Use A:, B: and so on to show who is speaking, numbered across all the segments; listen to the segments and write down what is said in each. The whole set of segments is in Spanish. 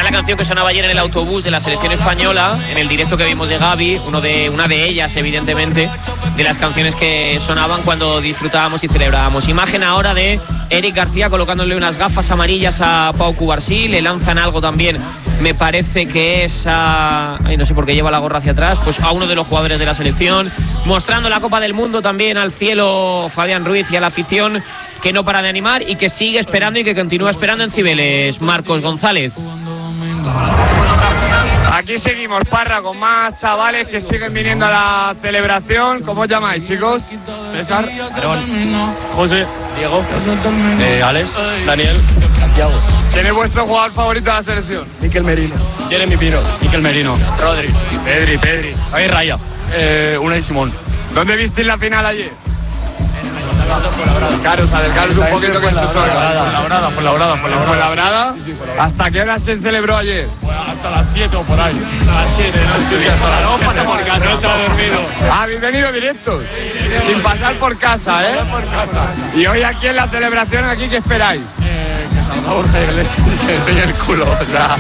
A: Una canción que sonaba ayer en el autobús de la selección española, en el directo que vimos de Gaby, una de ellas, evidentemente, de las canciones que sonaban cuando disfrutábamos y celebrábamos. Imagen ahora de Eric García colocándole unas gafas amarillas a Pau Cubarsí, le lanzan algo también, me parece que es no sé por qué lleva la gorra hacia atrás, pues a uno de los jugadores de la selección, mostrando la Copa del Mundo también al cielo Fabián Ruiz y a la afición que no para de animar y que sigue esperando y que continúa esperando en Cibeles. Marcos González.
B: Aquí seguimos, Parra, con más chavales que siguen viniendo a la celebración. ¿Cómo os llamáis, chicos? César,
C: Aarón, José, Diego, Alex, Daniel, Santiago.
B: ¿Quién es vuestro jugador favorito de la selección?
C: Miquel Merino. Jeremy Pino. Miquel Merino. Rodri. Pedri. Ahí Raya. Unai Simón.
B: ¿Dónde visteis la final ayer? Claro, o del Carlos un poquito que se solga. ¿Fuenlabrada? ¿Hasta qué hora se celebró ayer?
C: Hasta las 7 o por ahí. Hasta las 7, no, luego pasa por casa. No se ha dormido.
B: ¿Habéis venido directos? Sin pasar por casa, ¿eh? Y hoy aquí en la celebración, ¿aquí qué esperáis?
C: Que salga Borja Iglesias y que enseñe el culo, o sea.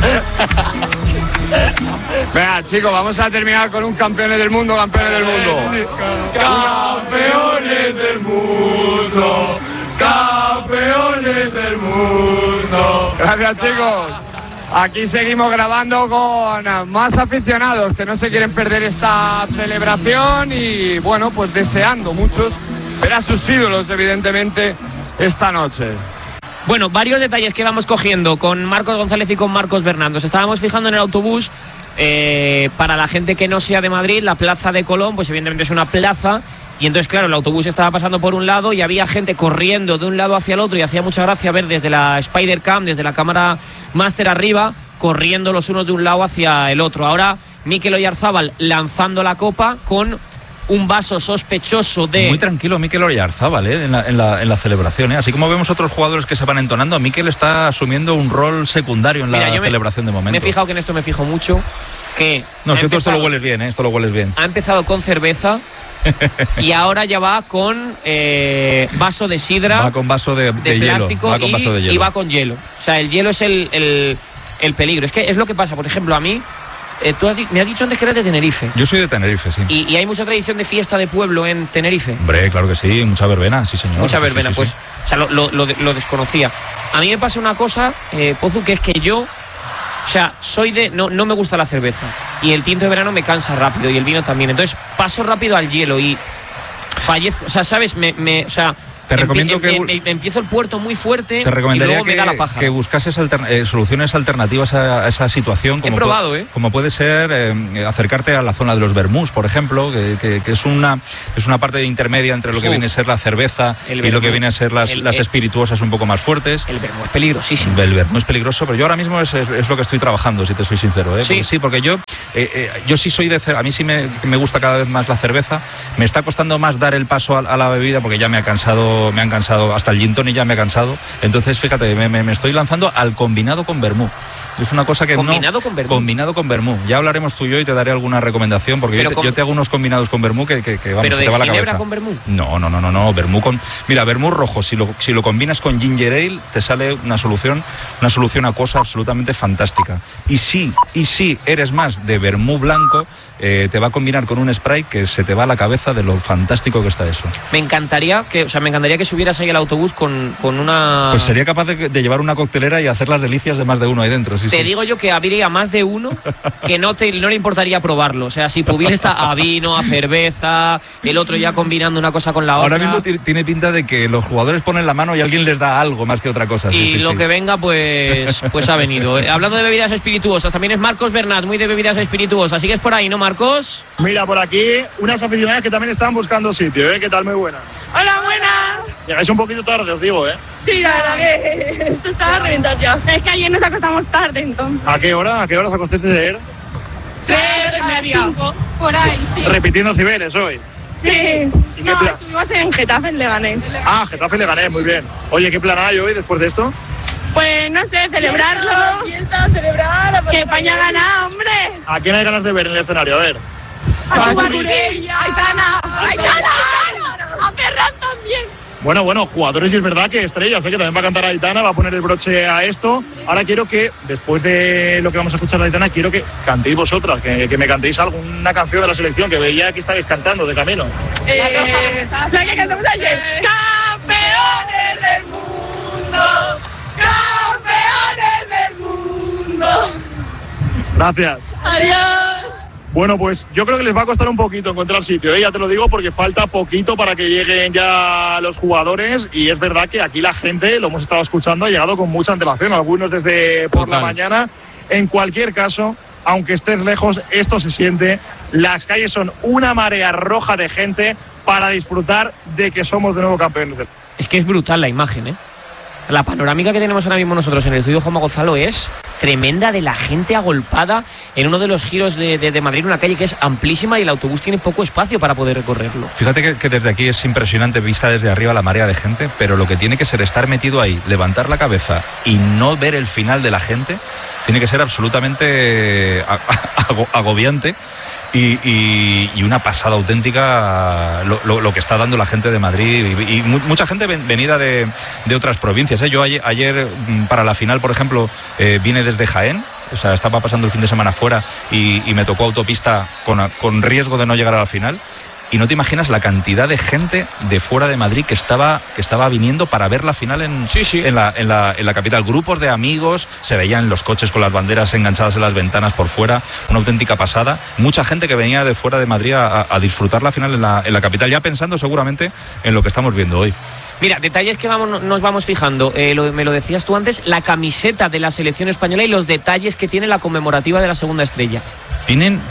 B: Venga, chicos, vamos a terminar con un campeones del mundo. ¡Campeones del mundo! Gracias, chicos. Aquí seguimos grabando con más aficionados que no se quieren perder esta celebración y, bueno, pues deseando muchos ver a sus ídolos, evidentemente, esta noche.
A: Bueno, varios detalles que vamos cogiendo con Marcos González y con Marcos Bernat. Nos estábamos fijando en el autobús. Para la gente que no sea de Madrid, la plaza de Colón, pues evidentemente es una plaza. Y entonces, claro, el autobús estaba pasando por un lado y había gente corriendo de un lado hacia el otro y hacía mucha gracia ver desde la Spider-Cam, desde la cámara máster arriba, corriendo los unos de un lado hacia el otro. Ahora, Mikel Oyarzábal lanzando la copa con un vaso sospechoso de...
D: Muy tranquilo Mikel Oyarzábal en la celebración, ¿eh? Así como vemos otros jugadores que se van entonando, Mikel está asumiendo un rol secundario en la celebración de momento.
A: Me he fijado que en esto me fijo mucho, que...
D: No, es que esto lo hueles bien, ¿eh? Esto lo hueles bien.
A: Ha empezado con cerveza y ahora ya va con vaso de sidra.
D: Va con vaso de
A: plástico
D: hielo. Va con vaso de hielo.
A: Y va con hielo. O sea, el hielo es el peligro. Es que es lo que pasa, por ejemplo, a mí... me has dicho antes que eres de Tenerife.
D: Yo soy de Tenerife, sí.
A: ¿Y hay mucha tradición de fiesta de pueblo en Tenerife?
D: Hombre, claro que sí, mucha verbena, sí señor.
A: Mucha verbena,
D: sí.
A: O sea, lo desconocía. A mí me pasa una cosa, Pozu, que es que yo, o sea, soy de... No me gusta la cerveza. Y el tinto de verano me cansa rápido y el vino también. Entonces paso rápido al hielo y fallezco. O sea, ¿sabes? O sea...
D: Te recomiendo que
A: empiezo el puerto muy fuerte.
D: Te recomendaría
A: y luego me da la paja.
D: Que buscases soluciones alternativas a esa situación.
A: He probado,
D: como puede ser acercarte a la zona de los vermús, por ejemplo, que es una parte intermedia entre lo que viene a ser la cerveza y lo que viene a ser las espirituosas un poco más fuertes.
A: El vermú es peligrosísimo.
D: El vermú es peligroso, pero yo ahora mismo es lo que estoy trabajando, si te soy sincero. Porque yo sí soy de... A mí sí me gusta cada vez más la cerveza. Me está costando más dar el paso a la bebida porque ya me han cansado, hasta el gin tonic ya me ha cansado. Entonces, fíjate, me estoy lanzando al combinado con vermú. Es una cosa que
A: ¿Combinado con vermú?
D: Combinado con vermú. Ya hablaremos tú y yo y te daré alguna recomendación, porque yo te hago unos combinados con vermú que vamos,
A: ¿pero
D: te va la cabeza.
A: ¿Pero de ginebra con vermú?
D: No, vermú con... Mira, vermú rojo, si lo combinas con ginger ale, te sale una solución acuosa absolutamente fantástica. Y si eres más de vermú blanco, te va a combinar con un Sprite que se te va a la cabeza de lo fantástico que está eso.
A: Me encantaría que subieras ahí al autobús con una...
D: Pues sería capaz de llevar una coctelera y hacer las delicias de más de uno ahí dentro.
A: Te digo yo que habría más de uno que no le importaría probarlo. O sea, si pudiera estar a vino, a cerveza, el otro ya combinando una cosa con la otra.
D: Ahora mismo tiene pinta de que los jugadores ponen la mano y alguien les da algo más que otra cosa.
A: Que venga, pues ha venido. Hablando de bebidas espirituosas, también es Marcos Bernat, muy de bebidas espirituosas. ¿Sigues por ahí, no, Marcos?
E: Mira, por aquí unas aficionadas que también están buscando sitio, ¿eh? ¿Qué tal? Muy buenas.
F: Hola, buenas.
E: Llegáis un poquito tarde, os digo, ¿eh?
F: Sí, la verdad que esto está a reventar ya. Es que ayer nos acostamos tarde, entonces.
E: ¿A qué hora? ¿A qué hora os acostasteis ayer?
F: 3:30. 5, por ahí, sí.
E: Repitiendo Cibeles hoy.
F: Sí.
E: ¿Y qué plan?
F: Estuvimos en Getafe, en Leganés.
E: Ah, Getafe, Leganés, muy bien. Oye, ¿qué plan hay hoy después de esto?
F: Pues no sé, celebrarlo. Celebrar. Que España gana, hombre.
E: ¿A quién hay ganas de ver en el escenario? A ver.
F: A Cucurella, Aitana. A Ferran también.
E: Bueno, jugadores y es verdad que estrellas, que también va a cantar Aitana, va a poner el broche a esto. Ahora quiero que, después de lo que vamos a escuchar de Aitana, quiero que cantéis vosotras, que me cantéis alguna canción de la selección, que veía que estabais cantando de camino.
F: La que cantamos ayer. ¡Campeones del mundo! ¡Campeones del mundo!
E: Gracias.
F: Adiós.
E: Bueno, pues yo creo que les va a costar un poquito encontrar sitio, ya te lo digo, porque falta poquito para que lleguen ya los jugadores, y es verdad que aquí la gente, lo hemos estado escuchando, ha llegado con mucha antelación, algunos desde por la mañana. En cualquier caso, aunque estés lejos, esto se siente. Las calles son una marea roja de gente para disfrutar de que somos de nuevo campeones.
A: Es que es brutal la imagen, ¿eh? La panorámica que tenemos ahora mismo nosotros en el estudio Juanma Gonzalo es tremenda, de la gente agolpada en uno de los giros de Madrid, una calle que es amplísima y el autobús tiene poco espacio para poder recorrerlo.
D: Fíjate que desde aquí es impresionante, vista desde arriba la marea de gente, pero lo que tiene que ser estar metido ahí, levantar la cabeza y no ver el final de la gente, tiene que ser absolutamente agobiante. Y una pasada auténtica lo que está dando la gente de Madrid y mucha gente venida de otras provincias, ¿eh? Yo ayer para la final, por ejemplo, vine desde Jaén, o sea, estaba pasando el fin de semana fuera y me tocó autopista con riesgo de no llegar a la final. Y no te imaginas la cantidad de gente de fuera de Madrid que estaba viniendo para ver la final en la capital. Grupos de amigos, se veían los coches con las banderas enganchadas en las ventanas por fuera, una auténtica pasada. Mucha gente que venía de fuera de Madrid a disfrutar la final en la capital, ya pensando seguramente en lo que estamos viendo hoy.
A: Mira, detalles que nos vamos fijando. Me lo decías tú antes, la camiseta de la selección española y los detalles que tiene la conmemorativa de la segunda estrella.
D: Tienen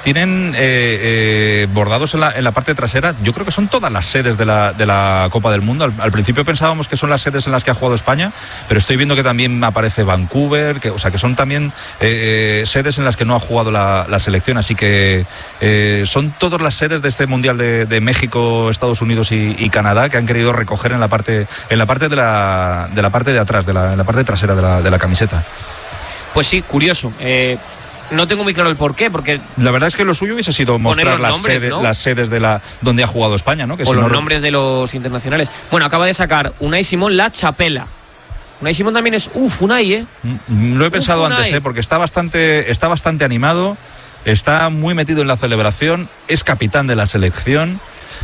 D: bordados en la parte trasera, yo creo que son todas las sedes de la Copa del Mundo. Al principio pensábamos que son las sedes en las que ha jugado España, pero estoy viendo que también aparece Vancouver, que son también sedes en las que no ha jugado la selección, así que son todas las sedes de este Mundial de México, Estados Unidos y Canadá, que han querido recoger en la parte de la parte de atrás, en la parte trasera de la camiseta.
A: Pues sí, curioso. No tengo muy claro el porqué, porque
D: la verdad es que lo suyo hubiese sido mostrar las sedes de donde ha jugado España, ¿no? Que
A: o los nombres de los internacionales. Bueno, acaba de sacar Unai Simón La Chapela. Unai Simón también es Unai, ¿eh?
D: Lo he pensado antes, porque está bastante animado, está muy metido en la celebración, es capitán de la selección.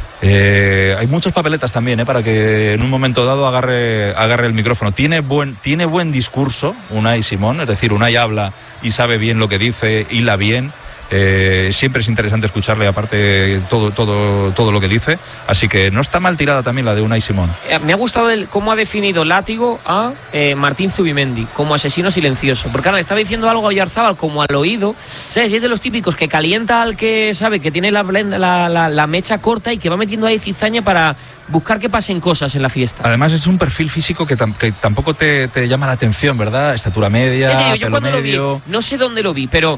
D: Hay muchas papeletas también, para que en un momento dado agarre el micrófono. Tiene buen discurso Unai Simón, es decir, Unai habla y sabe bien lo que dice, hila bien. Siempre es interesante escucharle, aparte todo lo que dice, así que no está mal tirada también la de Unai Simón.
A: Me ha gustado cómo ha definido Látigo a Martín Zubimendi como asesino silencioso, porque ahora le estaba diciendo algo a Oyarzábal como al oído, ¿sabes? Y es de los típicos que calienta al que sabe que tiene la mecha corta y que va metiendo ahí cizaña para buscar que pasen cosas en la fiesta.
D: Además es un perfil físico que tampoco te llama la atención, ¿verdad? Estatura media,
A: yo cuando
D: medio.
A: Lo vi, no sé dónde lo vi, pero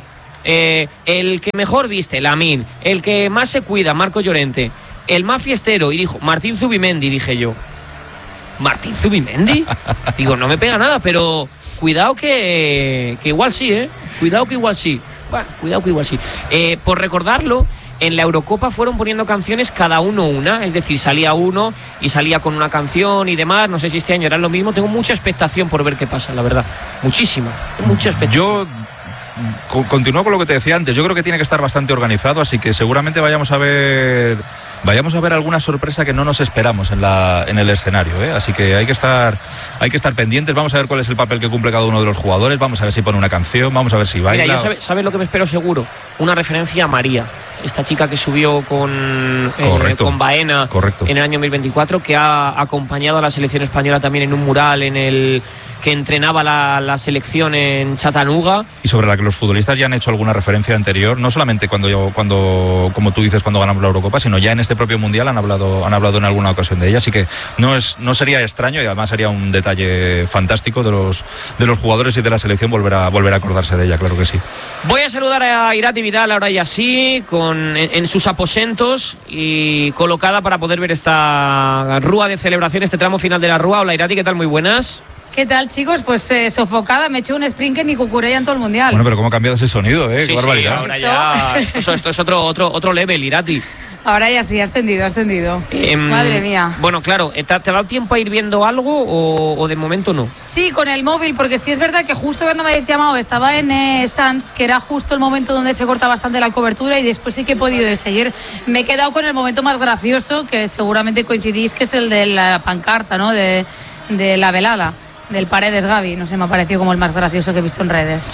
A: el que mejor viste, Lamine, el que más se cuida, Marco Llorente, el más fiestero, y dijo Martín Zubimendi, dije yo. ¿Martín Zubimendi? Digo, no me pega nada, pero cuidado que igual sí, ¿eh? Cuidado que igual sí. Bueno, cuidado que igual sí. Por recordarlo, en la Eurocopa fueron poniendo canciones cada uno una, es decir, salía uno y salía con una canción y demás. No sé si este año era lo mismo. Tengo mucha expectación por ver qué pasa, la verdad. Muchísima, mucha expectación.
D: Yo continúo con lo que te decía antes. Yo creo que tiene que estar bastante organizado, así que seguramente vayamos a ver alguna sorpresa que no nos esperamos en el escenario, ¿eh? Así que hay que estar pendientes. Vamos a ver cuál es el papel que cumple cada uno de los jugadores. Vamos a ver si pone una canción, vamos a ver si baila.
A: Mira, yo ¿sabes lo que me espero seguro? Una referencia a María, esta chica que subió con Baena.
D: Correcto.
A: En el año 2024, que ha acompañado a la selección española también en un mural en el que entrenaba la selección en Chattanooga.
D: Y sobre la que los futbolistas ya han hecho alguna referencia anterior, no solamente cuando como tú dices, cuando ganamos la Eurocopa, sino ya en este propio Mundial han hablado en alguna ocasión de ella, así que no sería extraño, y además sería un detalle fantástico de los jugadores y de la selección volver a acordarse de ella, claro que sí.
A: Voy a saludar a Irati Vidal ahora ya sí, en sus aposentos y colocada para poder ver esta rúa de celebración, este tramo final de la rúa. Hola Irati, ¿qué tal? Muy buenas.
G: ¿Qué tal, chicos? Pues sofocada, me he hecho un sprint ni cucurella en todo el Mundial.
D: Bueno, pero ¿cómo ha cambiado ese sonido,
A: Sí,
D: qué barbaridad.
A: Sí, ahora ya, esto es otro level, Irati.
G: Ahora ya sí, ha ascendido. Madre mía.
A: Bueno, claro, ¿te ha dado tiempo a ir viendo algo o de momento no?
G: Sí, con el móvil, porque sí es verdad que justo cuando me habéis llamado estaba en Sans, que era justo el momento donde se corta bastante la cobertura, y después sí que he podido seguir. Me he quedado con el momento más gracioso, que seguramente coincidís, que es el de la pancarta, ¿no? De la velada del Paredes Gavi. No sé, me ha parecido como el más gracioso que he visto en redes.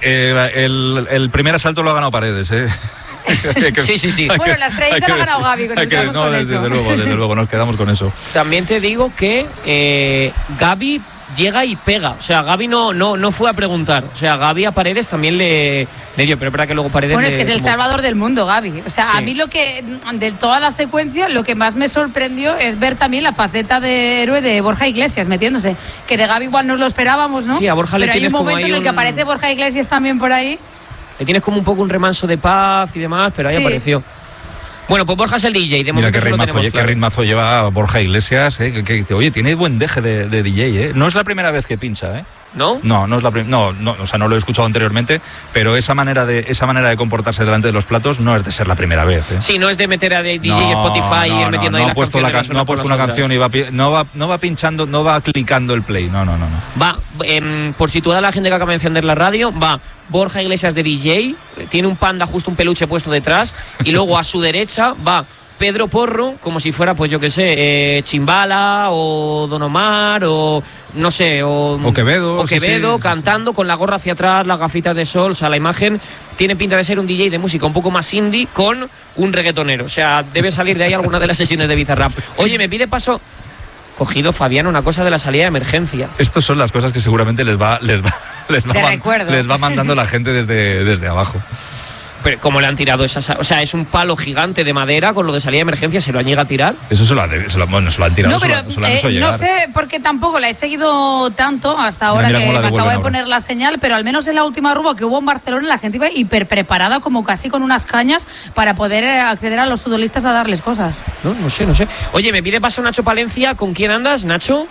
D: El primer asalto lo ha ganado Paredes, ¿eh?
A: Sí.
G: Bueno, la estrellita la ha ganado Gavi,
D: desde luego, nos quedamos con eso.
A: También te digo que Gavi llega y pega. O sea, Gavi no fue a preguntar. O sea, Gavi a Paredes también le dio, pero es verdad que luego Paredes...
G: Bueno, es que es el salvador del mundo, Gavi. O sea, sí. A mí de toda la secuencia, lo que más me sorprendió es ver también la faceta de héroe de Borja Iglesias metiéndose. Que de Gavi igual nos lo esperábamos, ¿no?
A: Sí, a Borja
G: pero
A: le tienes
G: hay un momento en el que aparece Borja Iglesias también por ahí. Le
A: tienes como un poco un remanso de paz y demás, pero ahí apareció. Bueno, pues Borja es el DJ, de momento
D: qué ritmazo lleva Borja Iglesias, oye, tiene buen deje de DJ, No es la primera vez que pincha,
A: ¿No?
D: No es la no, o sea, no lo he escuchado anteriormente, pero esa manera de comportarse delante de los platos no es de ser la primera vez,
A: Sí, no es de meter a DJ Spotify y ir metiendo ahí las canciones.
D: No ha puesto una canción y no va pinchando, no va clicando el play, no.
A: Va, por situar a la gente que acaba de encender la radio, va Borja Iglesias de DJ, tiene un panda, justo un peluche puesto detrás, y luego a su derecha va Pedro Porro, como si fuera, pues yo qué sé, Chimbala o Don Omar o no sé, o
D: Quevedo,
A: sí, cantando con la gorra hacia atrás, las gafitas de sol. O sea, la imagen tiene pinta de ser un DJ de música un poco más indie con un reggaetonero. O sea, debe salir de ahí alguna de las sesiones de Bizarrap. Oye, me pide paso cogido Fabián una cosa de la salida de emergencia.
D: Estas son las cosas que seguramente les va mandando la gente desde abajo.
A: Pero ¿cómo le han tirado esas? O sea, es un palo gigante de madera con lo de salida de emergencia, ¿se lo han llegado a tirar?
D: Eso se lo han tirado.
G: No, pero no sé, porque tampoco la he seguido tanto hasta ahora que me acabo de poner la señal, pero al menos en la última ruba que hubo en Barcelona la gente iba hiper preparada, como casi con unas cañas para poder acceder a los futbolistas a darles cosas.
A: No sé. Oye, me pide paso Nacho Palencia. ¿Con quién andas, Nacho?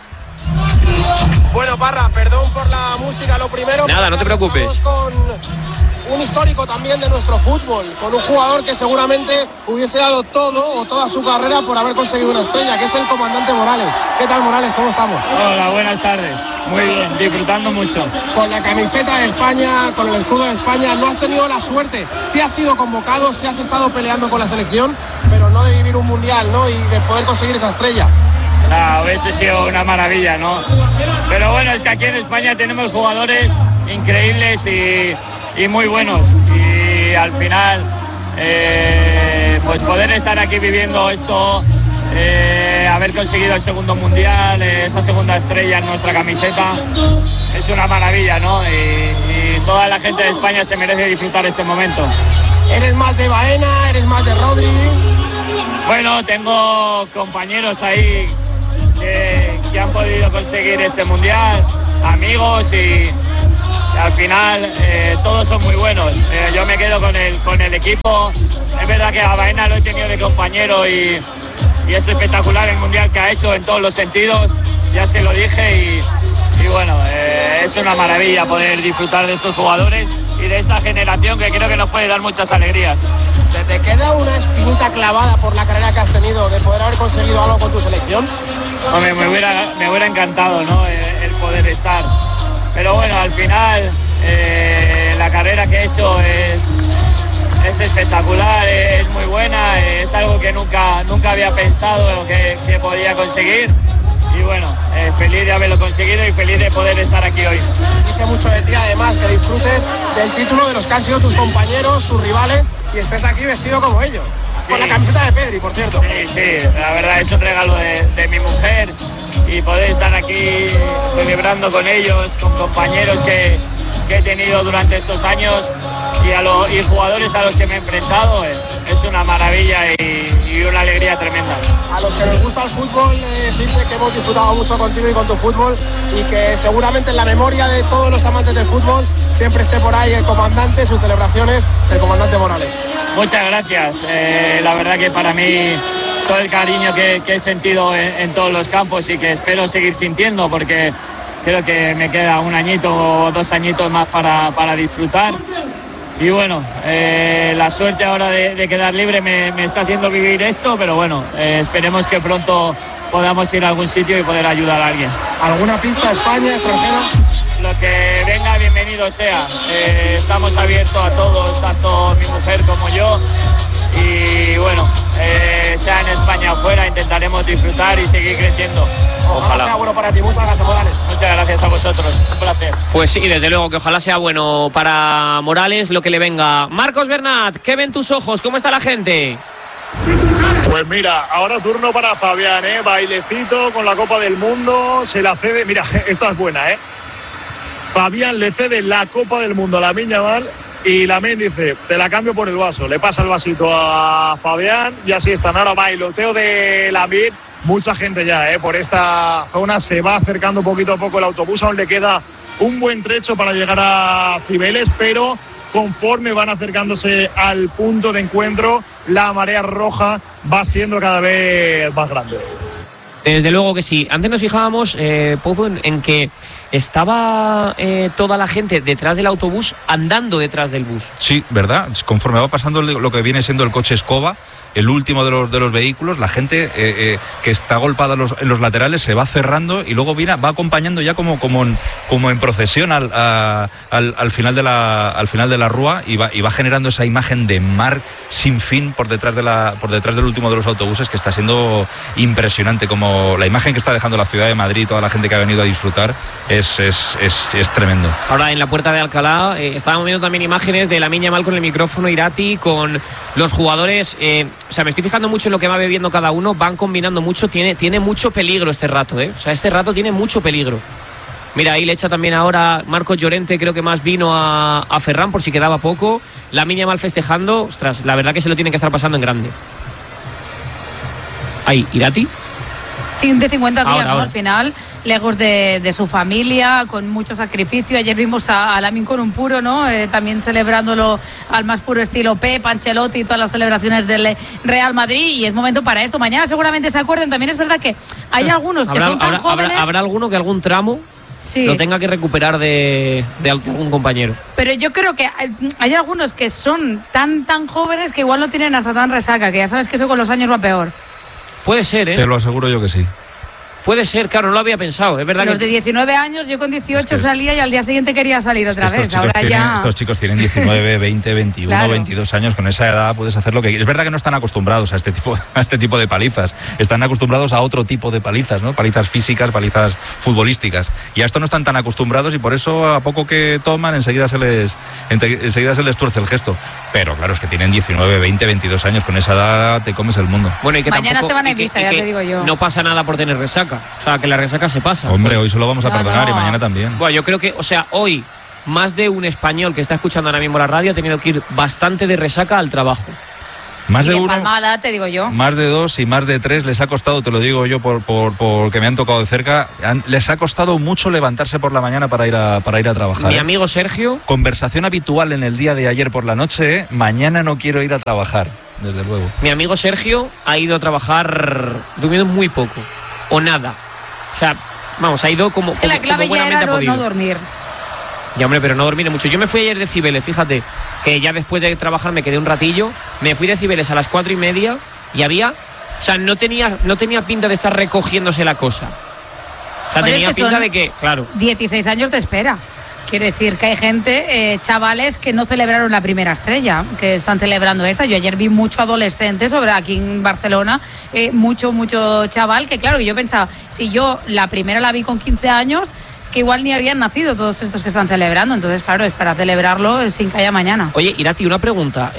H: Bueno, Parra, perdón por la música, lo primero.
A: Nada, no te preocupes.
H: Con un histórico también de nuestro fútbol, con un jugador que seguramente hubiese dado todo o toda su carrera por haber conseguido una estrella, que es el comandante Morales. ¿Qué tal, Morales? ¿Cómo estamos?
I: Hola, buenas tardes. Muy bien, disfrutando mucho.
H: Con la camiseta de España, con el escudo de España, no has tenido la suerte. Sí has sido convocado, sí has estado peleando con la selección, pero no de vivir un mundial, ¿no? Y de poder conseguir esa estrella.
I: Hubiese sido una maravilla, ¿no? Pero bueno, es que aquí en España tenemos jugadores increíbles y muy buenos. Y al final, pues poder estar aquí viviendo esto, haber conseguido el segundo mundial, esa segunda estrella en nuestra camiseta, es una maravilla, ¿no? Y toda la gente de España se merece disfrutar este momento.
H: ¿Eres más de Baena? ¿Eres más de Rodri?
I: Bueno, tengo compañeros ahí que han podido conseguir este mundial, amigos y al final todos son muy buenos. Yo me quedo con el equipo. Es verdad que a Baena lo he tenido de compañero y es espectacular el mundial que ha hecho en todos los sentidos, ya se lo dije y bueno, es una maravilla poder disfrutar de estos jugadores y de esta generación que creo que nos puede dar muchas alegrías.
H: ¿Se te queda una espinita clavada por la carrera que has tenido de poder haber conseguido algo con tu selección?
I: Hombre, me hubiera encantado, ¿no? El poder estar. Pero bueno, al final la carrera que he hecho es espectacular, es muy buena, es algo que nunca había pensado que podía conseguir. Y bueno, feliz de haberlo conseguido y feliz de poder estar aquí hoy.
H: Dice mucho de ti además, que disfrutes del título de los que han sido tus compañeros, tus rivales, y estés aquí vestido como ellos. Sí. Con la camiseta de Pedri, por cierto.
I: Sí, la verdad es un regalo de mi mujer y poder estar aquí celebrando con ellos, con compañeros que he tenido durante estos años y jugadores a los que me he enfrentado, es una maravilla y una alegría tremenda.
H: A los que nos gusta el fútbol, decirte que hemos disfrutado mucho contigo y con tu fútbol y que seguramente en la memoria de todos los amantes del fútbol siempre esté por ahí el comandante, sus celebraciones, el comandante Morales.
I: Muchas gracias, la verdad que para mí todo el cariño que he sentido en todos los campos y que espero seguir sintiendo porque creo que me queda un añito o 2 añitos más para disfrutar bueno, la suerte ahora de quedar libre me está haciendo vivir esto, pero bueno, esperemos que pronto podamos ir a algún sitio y poder ayudar a alguien.
H: ¿Alguna pista, España, extranjero?
I: Lo que venga, bienvenido sea. Estamos abiertos a todos, tanto mi mujer como yo. Y bueno, sea en España o fuera, intentaremos disfrutar y seguir creciendo.
H: Ojalá sea bueno para ti. Muchas gracias, Morales.
I: Muchas gracias a vosotros. Un placer.
A: Pues sí, desde luego que ojalá sea bueno para Morales lo que le venga. Marcos Bernat, ¿qué ven tus ojos? ¿Cómo está la gente?
E: Pues mira, ahora turno para Fabián, bailecito con la Copa del Mundo, se la cede, mira, esta es buena, Fabián le cede la Copa del Mundo a Lamine Yamal y Lamine dice, te la cambio por el vaso, le pasa el vasito a Fabián y así están. Ahora bailoteo de Lamine, mucha gente ya, por esta zona se va acercando poquito a poco el autobús, aún le queda un buen trecho para llegar a Cibeles, pero conforme van acercándose al punto de encuentro, la marea roja va siendo cada vez más grande.
A: Desde luego que sí. Antes nos fijábamos, Pozo, en que estaba toda la gente detrás del autobús andando detrás del bus.
D: Sí, ¿verdad? Conforme va pasando lo que viene siendo el coche escoba, el último de los vehículos, la gente que está agolpada en los laterales se va cerrando y luego va acompañando ya como en procesión al final de la rúa y va generando esa imagen de mar sin fin por detrás del último de los autobuses, que está siendo impresionante. Como la imagen que está dejando la ciudad de Madrid, toda la gente que ha venido a disfrutar, es tremendo.
A: Ahora en la puerta de Alcalá estábamos viendo también imágenes de Lamine Yamal con el micrófono, Irati, con los jugadores. O sea, me estoy fijando mucho en lo que va bebiendo cada uno, van combinando mucho, tiene mucho peligro este rato, O sea, este rato tiene mucho peligro. Mira, ahí le echa también ahora Marcos Llorente, creo que más vino a Ferran por si quedaba poco. Lamine Yamal festejando, ostras, la verdad que se lo tienen que estar pasando en grande. Ahí, Irati.
G: Sí, de 50 días,
A: ahora.
G: Al final, lejos de su familia, con mucho sacrificio. Ayer vimos a Lamine con un puro, ¿no? También celebrándolo al más puro estilo Pep, Ancelotti y todas las celebraciones del Real Madrid. Y es momento para esto. Mañana seguramente se acuerden. También es verdad que hay algunos que son tan jóvenes.
A: Habrá alguno que algún tramo
G: sí
A: lo tenga que recuperar de algún compañero.
G: Pero yo creo que hay algunos que son tan jóvenes que igual no tienen hasta tan resaca, que ya sabes que eso con los años va peor.
A: Puede ser,
D: Te lo aseguro yo que sí.
A: Puede ser, claro, no lo había pensado, es verdad.
G: Los de 19 años, yo con 18 salía y al día siguiente quería salir otra vez. Ahora ya...
D: Estos chicos tienen 19, 20, 21, claro. 22 años. Con esa edad puedes hacer lo que quieras. Es verdad que no están acostumbrados a este tipo de palizas. Están acostumbrados a otro tipo de palizas, ¿no? Palizas físicas, palizas futbolísticas. Y a esto no están tan acostumbrados y por eso a poco que toman enseguida se les tuerce el gesto. Pero claro, es que tienen 19, 20, 22 años. Con esa edad te comes el mundo.
A: Bueno, y que
G: mañana se van a Ibiza, ya te digo yo.
A: No pasa nada por tener resaca. O sea, que la resaca se pasa.
D: Hombre, hoy se lo vamos a perdonar y mañana también.
A: Bueno, yo creo que, o sea, hoy más de un español que está escuchando ahora mismo la radio ha tenido que ir bastante de resaca al trabajo.
D: Más
G: y
D: de uno,
G: palmada, te digo yo.
D: Más de dos y más de tres les ha costado, te lo digo yo porque me han tocado de cerca, les ha costado mucho levantarse por la mañana para ir a trabajar.
A: Mi amigo Sergio.
D: Conversación habitual en el día de ayer por la noche, mañana no quiero ir a trabajar, desde luego.
A: Mi amigo Sergio ha ido a trabajar durmiendo muy poco o nada. O sea, vamos, ha ido como.
G: Es que la clave ya era no dormir.
A: Ya, hombre, pero no dormir mucho. Yo me fui ayer de Cibeles, fíjate, que ya después de trabajar me quedé un ratillo. Me fui de Cibeles a las 4:30 y había. O sea, no tenía pinta de estar recogiéndose la cosa. O sea, tenía pinta de que, claro.
G: 16 años de espera. Quiero decir que hay gente, chavales, que no celebraron la primera estrella, que están celebrando esta. Yo ayer vi mucho adolescente aquí en Barcelona, mucho chaval, que claro, yo pensaba, si yo la primera la vi con 15 años, es que igual ni habían nacido todos estos que están celebrando. Entonces, claro, es para celebrarlo sin que haya mañana.
A: Oye, Irati, una pregunta.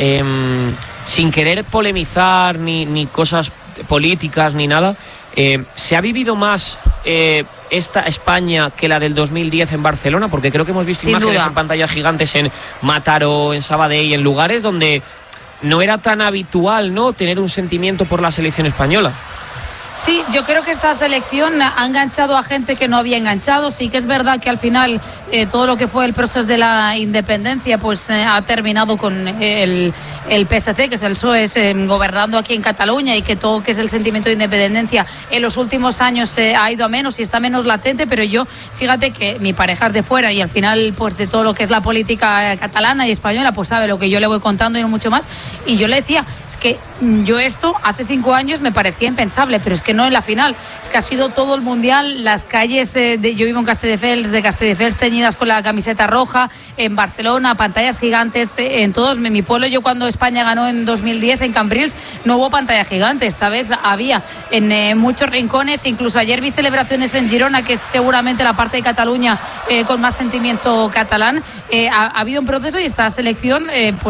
A: Sin querer polemizar ni cosas políticas ni nada, ¿se ha vivido más esta España que la del 2010 en Barcelona? Porque creo que hemos visto imágenes en pantallas gigantes en Mataró, en Sabadell, en lugares donde no era tan habitual, ¿no?, tener un sentimiento por la selección española.
G: Sí, yo creo que esta selección ha enganchado a gente que no había enganchado. Sí que es verdad que al final todo lo que fue el proceso de la independencia pues ha terminado con el PSC, que es el PSOE, gobernando aquí en Cataluña, y que todo que es el sentimiento de independencia en los últimos años ha ido a menos y está menos latente. Pero yo, fíjate que mi pareja es de fuera y al final pues de todo lo que es la política catalana y española pues sabe lo que yo le voy contando y no mucho más. Y yo le decía, es que yo esto hace 5 años me parecía impensable, pero es que no en la final, es que ha sido todo el mundial, las calles yo vivo en Castelldefels teñidas con la camiseta roja, en Barcelona, pantallas gigantes, en todos, en mi pueblo, yo cuando España ganó en 2010 en Cambrils, no hubo pantalla gigante, esta vez había en muchos rincones, incluso ayer vi celebraciones en Girona, que es seguramente la parte de Cataluña con más sentimiento catalán. Ha habido un proceso y esta selección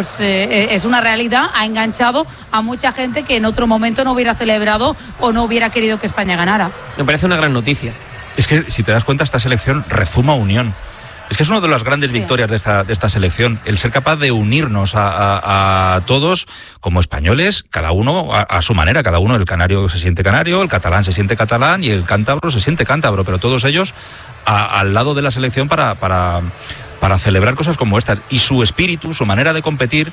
G: es una realidad, ha enganchado a mucha gente que en otro momento no hubiera celebrado o no hubiera querido que España ganara.
A: Me parece una gran noticia.
D: Es que si te das cuenta, esta selección rezuma unión. Es que es una de las grandes victorias de esta selección, el ser capaz de unirnos a todos como españoles, cada uno a su manera, cada uno, el canario se siente canario, el catalán se siente catalán y el cántabro se siente cántabro, pero todos ellos al lado de la selección para celebrar cosas como estas. Y su espíritu, su manera de competir,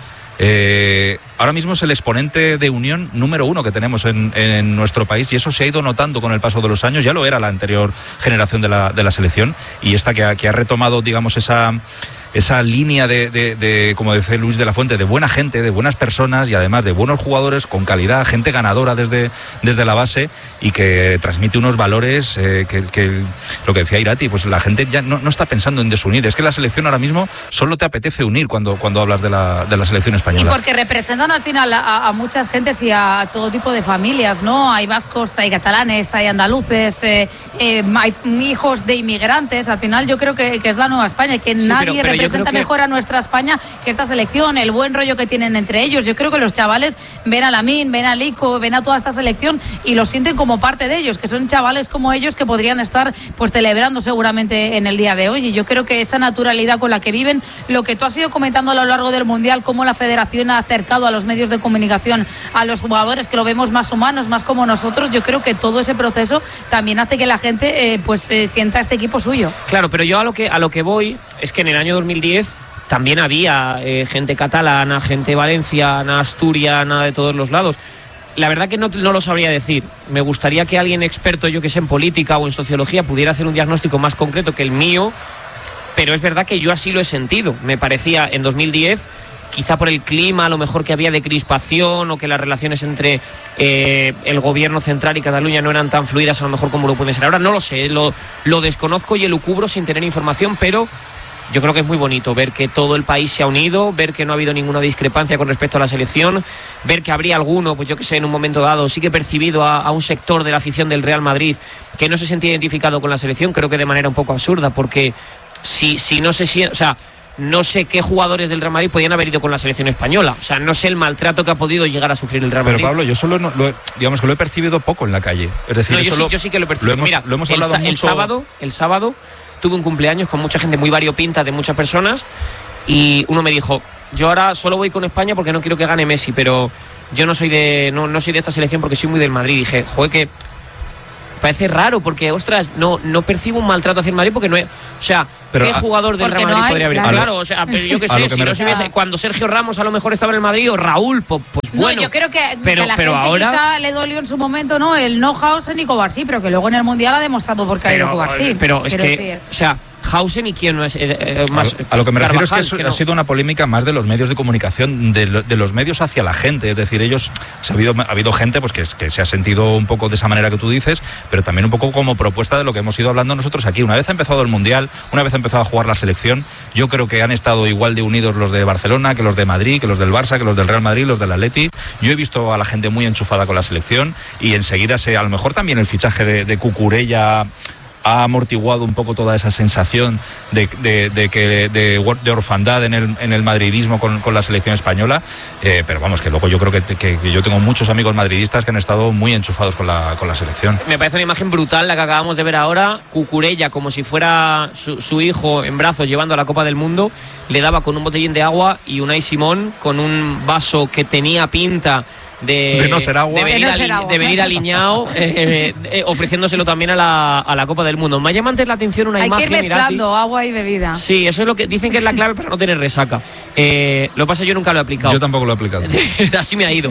D: ahora mismo es el exponente de unión número 1 que tenemos en nuestro país, y eso se ha ido notando con el paso de los años. Ya lo era la anterior generación de la selección, y esta que ha retomado, digamos, esa línea de, como dice Luis de la Fuente, de buena gente, de buenas personas y además de buenos jugadores con calidad, gente ganadora desde la base, y que transmite unos valores que lo que decía Irati, pues la gente ya no está pensando en desunir. Es que la selección ahora mismo solo te apetece unir cuando hablas de la selección española.
G: Y porque representan al final a muchas gentes y a todo tipo de familias, ¿no? Hay vascos, hay catalanes, hay andaluces, hay hijos de inmigrantes. Al final yo creo que es la nueva España, que sí, nadie representa mejor a nuestra España que esta selección, el buen rollo que tienen entre ellos. Yo creo que los chavales ven a Lamine, ven a Lico, ven a toda esta selección y lo sienten como parte de ellos, que son chavales como ellos que podrían estar pues celebrando seguramente en el día de hoy. Y yo creo que esa naturalidad con la que viven, lo que tú has ido comentando a lo largo del Mundial, cómo la Federación ha acercado a los medios de comunicación a los jugadores, que lo vemos más humanos, más como nosotros, yo creo que todo ese proceso también hace que la gente sienta este equipo suyo.
A: Claro, pero yo a lo que voy es que en el año 2010 también había gente catalana, gente valenciana, asturiana, de todos los lados. La verdad que no lo sabría decir. Me gustaría que alguien experto, yo que sé, en política o en sociología, pudiera hacer un diagnóstico más concreto que el mío, pero es verdad que yo así lo he sentido. Me parecía en 2010, quizá por el clima, a lo mejor que había de crispación, o que las relaciones entre el gobierno central y Cataluña no eran tan fluidas a lo mejor como lo pueden ser ahora. No lo sé, lo desconozco y elucubro sin tener información, pero yo creo que es muy bonito ver que todo el país se ha unido, ver que no ha habido ninguna discrepancia con respecto a la selección, ver que habría alguno, pues yo que sé, en un momento dado sí que he percibido a un sector de la afición del Real Madrid que no se sentía identificado con la selección, creo que de manera un poco absurda, porque si no se siente, o sea, no sé qué jugadores del Real Madrid podían haber ido con la selección española. O sea, no sé el maltrato que ha podido llegar a sufrir el Real Madrid.
D: Pero Pablo, yo solo digamos que lo he percibido poco en la calle. Es decir,
A: no, yo sí que lo he percibido.
D: Mira, lo hemos hablado mucho.
A: El sábado tuve un cumpleaños con mucha gente muy variopinta, de muchas personas, y uno me dijo: yo ahora solo voy con España porque no quiero que gane Messi, pero yo no soy de esta selección porque soy muy del Madrid. Y dije, joder, que parece raro, porque ostras, no percibo un maltrato hacia el Madrid, porque no es, o sea, pero ¿qué jugador del Real Madrid podría haber? Claro, o sea, pero yo qué sé, si no se hubiese, cuando Sergio Ramos a lo mejor estaba en el Madrid, o Raúl, pues bueno.
G: No, yo creo que
A: pero
G: la gente
A: ahora
G: quizá le dolió en su momento, ¿no? El no House en Nico Barsí, pero que luego en el Mundial ha demostrado por qué hay Nico Barsí.
A: Pero es que, decir, o sea, Hausen y quién no es más.
D: A lo que me refiero es que ha sido una polémica más de los medios de comunicación, de los medios hacia la gente. Es decir, ellos, ha habido gente pues que se ha sentido un poco de esa manera que tú dices, pero también un poco como propuesta de lo que hemos ido hablando nosotros aquí. Una vez ha empezado el Mundial, una vez ha empezado a jugar la selección, yo creo que han estado igual de unidos los de Barcelona, que los de Madrid, que los del Barça, que los del Real Madrid, los del Atleti. Yo he visto a la gente muy enchufada con la selección, y enseguida a lo mejor también el fichaje de Cucurella ha amortiguado un poco toda esa sensación de orfandad en el madridismo con la selección española, pero vamos, que luego yo creo que yo tengo muchos amigos madridistas que han estado muy enchufados con la selección.
A: Me parece una imagen brutal la que acabamos de ver ahora. Cucurella, como si fuera su hijo en brazos llevando a la Copa del Mundo, le daba con un botellín de agua, y Unai Simón con un vaso que tenía pinta
D: de no ser agua,
A: de venir alineado, ofreciéndolo también a la Copa del Mundo. Me llama antes la atención una imagen.
G: Hay que ir mezclando agua y bebida.
A: Sí, eso es lo que dicen que es la clave para no tener resaca. Lo que pasa es que yo nunca lo he aplicado.
D: Yo tampoco lo he aplicado.
A: Así me ha ido.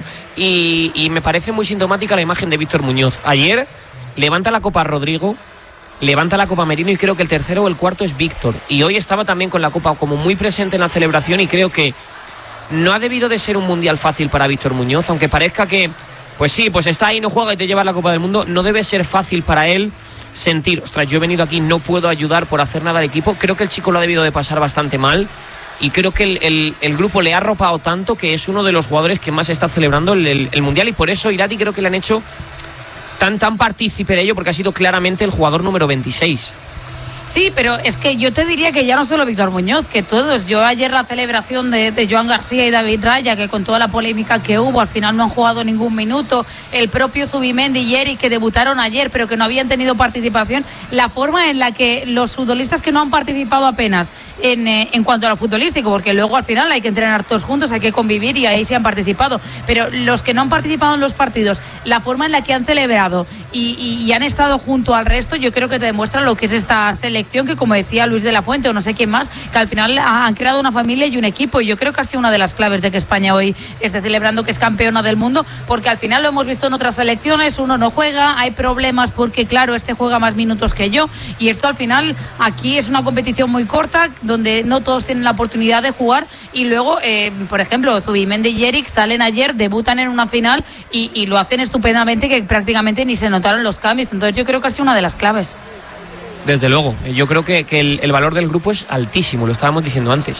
A: Y me parece muy sintomática la imagen de Víctor Muñoz. Ayer levanta la copa Rodrigo, levanta la copa Merino y creo que el tercero o el cuarto es Víctor. Y hoy estaba también con la copa como muy presente en la celebración y creo que no ha debido de ser un mundial fácil para Víctor Muñoz, aunque parezca que, pues sí, pues está ahí, no juega y te lleva la Copa del Mundo. No debe ser fácil para él sentir, ostras, yo he venido aquí, no puedo ayudar por hacer nada al equipo. Creo que el chico lo ha debido de pasar bastante mal y creo que el grupo le ha arropado tanto que es uno de los jugadores que más está celebrando el mundial, y por eso Irati creo que le han hecho tan partícipe de ello, porque ha sido claramente el jugador número 26.
G: Sí, pero es que yo te diría que ya no solo Víctor Muñoz, que todos. Yo ayer la celebración de Joan García y David Raya, que con toda la polémica que hubo, al final no han jugado ningún minuto. El propio Zubimendi y Eric, que debutaron ayer, pero que no habían tenido participación. La forma en la que los futbolistas que no han participado apenas en cuanto a lo futbolístico, porque luego al final hay que entrenar todos juntos, hay que convivir y ahí sí han participado. Pero los que no han participado en los partidos, la forma en la que han celebrado y han estado junto al resto, yo creo que te demuestra lo que es esta selección, que como decía Luis de la Fuente o no sé quién más, que al final han creado una familia y un equipo, y yo creo que ha sido una de las claves de que España hoy esté celebrando que es campeona del mundo, porque al final lo hemos visto en otras selecciones, uno no juega, hay problemas porque claro, este juega más minutos que yo, y esto al final aquí es una competición muy corta donde no todos tienen la oportunidad de jugar, y luego por ejemplo Zubimendi y Eric salen ayer, debutan en una final y lo hacen estupendamente, que prácticamente ni se notaron los cambios. Entonces yo creo que ha sido una de las claves.
A: Desde luego, yo creo que el valor del grupo es altísimo, lo estábamos diciendo antes.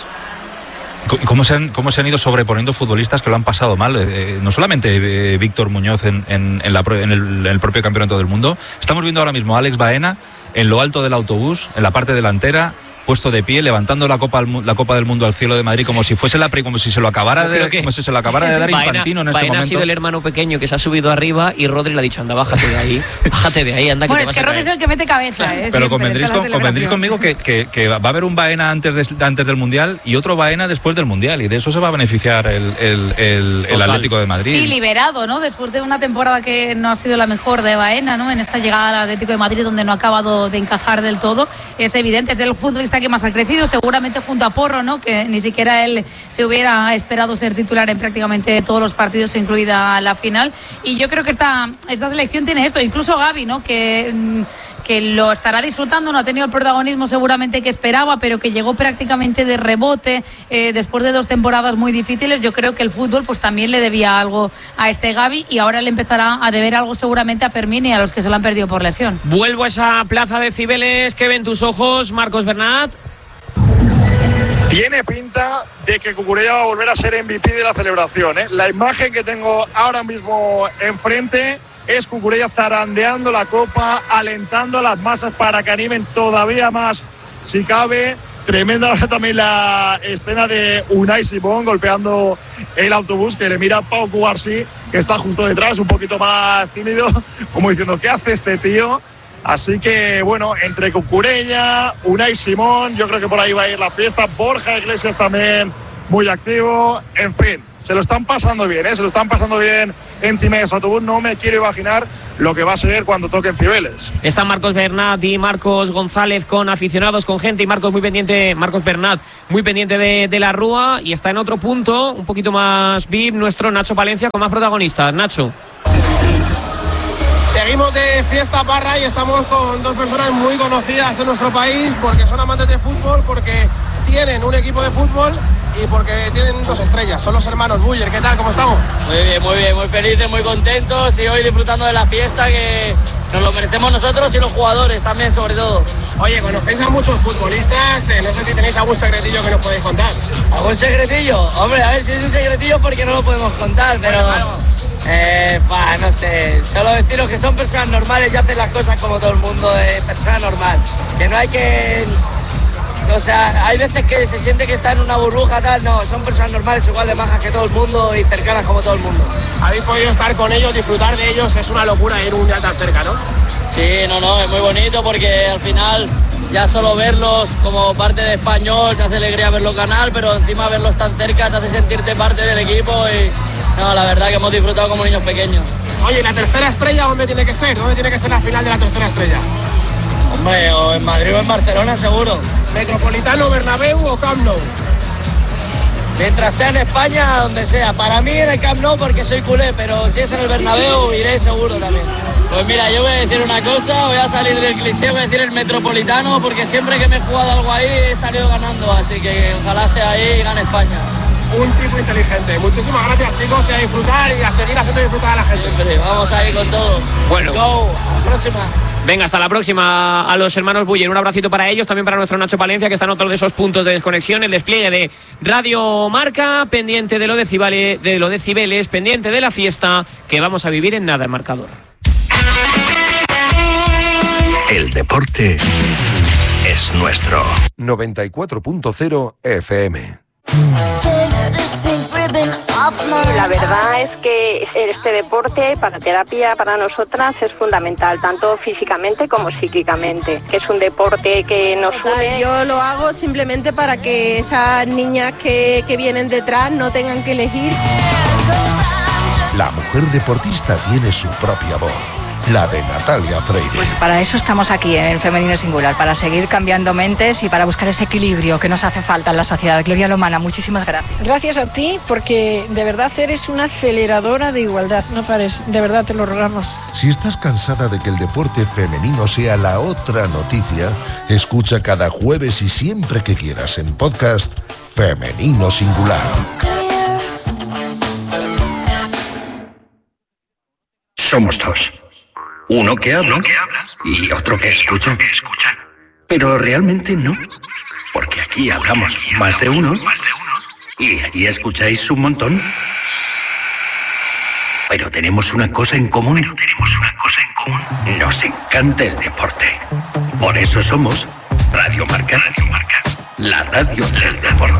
D: ¿Cómo se han ido sobreponiendo futbolistas que lo han pasado mal? No solamente Víctor Muñoz en el propio campeonato del mundo. Estamos viendo ahora mismo a Alex Baena en lo alto del autobús, en la parte delantera, puesto de pie, levantando la Copa del Mundo al cielo de Madrid como si fuese como si se lo acabara de dar Infantino en este momento.
A: Ha sido el hermano pequeño que se ha subido arriba y Rodri le ha dicho, anda, bájate de ahí, anda.
G: Bueno, es que Rodri es el que mete cabeza.
D: Pero convendréis conmigo que va a haber un Baena antes del Mundial y otro Baena después del Mundial, y de eso se va a beneficiar el Atlético de Madrid.
G: Sí, liberado, ¿no? Después de una temporada que no ha sido la mejor de Baena, ¿no? En esa llegada al Atlético de Madrid donde no ha acabado de encajar del todo, es evidente, es el futbolista que más ha crecido, seguramente junto a Porro, ¿no? Que ni siquiera él se hubiera esperado ser titular en prácticamente todos los partidos, incluida la final. Y yo creo que esta selección tiene esto, incluso Gavi, ¿no? Que lo estará disfrutando, no ha tenido el protagonismo seguramente que esperaba, pero que llegó prácticamente de rebote después de 2 temporadas muy difíciles. Yo creo que el fútbol pues también le debía algo a este Gavi, y ahora le empezará a deber algo seguramente a Fermín y a los que se lo han perdido por lesión.
A: Vuelvo a esa plaza de Cibeles. ¿Qué ven tus ojos, Marcos Bernat?
E: Tiene pinta de que Cucurella va a volver a ser MVP de la celebración, ¿eh? La imagen que tengo ahora mismo enfrente es Cucurella zarandeando la copa, alentando a las masas para que animen todavía más si cabe. Tremenda ahora también la escena de Unai Simón golpeando el autobús, que le mira a Pau Cubarsí, que está justo detrás, un poquito más tímido, como diciendo, ¿qué hace este tío? Así que, bueno, entre Cucurella, Unai Simón, yo creo que por ahí va a ir la fiesta. Borja Iglesias también muy activo. En fin, se lo están pasando bien, ¿eh? Se lo están pasando bien encima de su autobús. No me quiero imaginar lo que va a ser cuando toquen Cibeles.
A: Están Marcos Bernat y Marcos González con aficionados, con gente, y Marcos Bernat muy pendiente de la Rúa, y está en otro punto, un poquito más VIP, nuestro Nacho Palencia con más protagonistas. Nacho.
H: Seguimos de fiesta barra y estamos con 2 personas muy conocidas en nuestro país, porque son amantes de fútbol, porque tienen un equipo de fútbol y porque tienen 2 estrellas. Son los hermanos Buller. ¿Qué tal? ¿Cómo estamos?
I: Muy bien, muy felices, muy contentos, y hoy disfrutando de la fiesta, que nos lo merecemos nosotros y los jugadores también, sobre todo.
H: Oye, conocéis a muchos futbolistas, no sé si tenéis algún secretillo que nos podéis contar.
I: ¿Algún secretillo? Hombre, a ver si es un secretillo porque no lo podemos contar, pero... no sé, solo deciros que son personas normales y hacen las cosas como todo el mundo, de persona normal, que no hay que... O sea, hay veces que se siente que está en una burbuja, tal, no, son personas normales, igual de majas que todo el mundo y cercanas como todo el mundo.
H: Habéis podido estar con ellos, disfrutar de ellos, es una locura ir un día tan cerca, ¿no?
I: Sí, no, es muy bonito porque al final ya solo verlos como parte de Español te hace alegría verlos ganar, pero encima verlos tan cerca te hace sentirte parte del equipo y no, la verdad que hemos disfrutado como niños pequeños.
H: Oye, ¿la tercera estrella dónde tiene que ser? ¿Dónde tiene que ser la final de la tercera estrella?
I: Hombre, o en Madrid o en Barcelona seguro.
H: ¿Metropolitano, Bernabéu o Camp Nou?
I: Mientras sea en España, donde sea. Para mí en el Camp Nou porque soy culé, pero si es en el Bernabéu iré seguro también. Pues mira, yo voy a decir una cosa, voy a salir del cliché, voy a decir el Metropolitano, porque siempre que me he jugado algo ahí he salido ganando, así que ojalá sea ahí y gane España.
H: Un tipo inteligente. Muchísimas gracias, chicos, y a disfrutar y a seguir haciendo disfrutar a la gente.
I: Siempre, vamos ahí con todo.
A: Bueno.
I: Let's go. Hasta la próxima.
A: Venga, hasta la próxima a los hermanos Buller. Un abracito para ellos, también para nuestro Nacho Palencia, que está en otro de esos puntos de desconexión. El despliegue de Radio Marca, pendiente de los decibeles, pendiente de la fiesta que vamos a vivir en nada en marcador.
J: El deporte es nuestro.
K: 94.0 FM.
L: La verdad es que este deporte para terapia para nosotras es fundamental, tanto físicamente como psíquicamente, que es un deporte que nos une.
M: Yo lo hago simplemente para que esas niñas que vienen detrás no tengan que elegir.
K: La mujer deportista tiene su propia voz, la de Natalia Freire.
N: Pues para eso estamos aquí en Femenino Singular, para seguir cambiando mentes y para buscar ese equilibrio que nos hace falta en la sociedad. Gloria Lomana, muchísimas gracias.
O: Gracias a ti, porque de verdad eres una aceleradora de igualdad, no pares, de verdad te lo rogamos.
K: Si estás cansada de que el deporte femenino sea la otra noticia, escucha cada jueves y siempre que quieras en podcast Femenino Singular.
J: Somos dos. Uno que habla y otro que escucha. Pero realmente no, porque aquí hablamos más de uno y allí escucháis un montón. Pero tenemos una cosa en común. Nos encanta el deporte. Por eso somos Radio Marca, la radio del deporte.